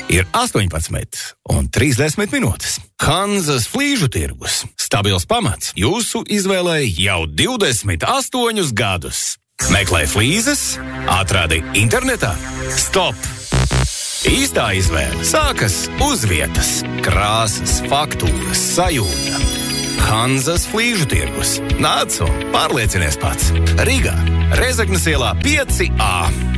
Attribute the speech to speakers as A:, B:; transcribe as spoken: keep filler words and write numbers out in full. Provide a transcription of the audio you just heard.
A: Ir astoņpadsmit un trīsdesmit minūtes. Hanzas flīžu tirgus. Stabils pamats jūsu izvēlei jau divdesmit astoņus gadus. Meklē flīzes, atradi internetā. Stop! Īstā izvēle sākas uz vietas. Krāsas, faktūras, sajūta. Hanzas flīžu tirgus. Nāc un pārliecinies pats. Rīgā, Rezeknes ielā pieci A.